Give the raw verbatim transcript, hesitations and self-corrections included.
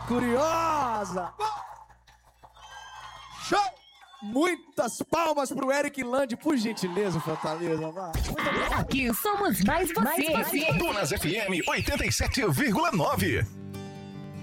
curiosa. Show! Muitas palmas pro Eric Land, por gentileza, Fortaleza. Vai. Aqui somos mais você. Donas F M oitenta e sete vírgula nove.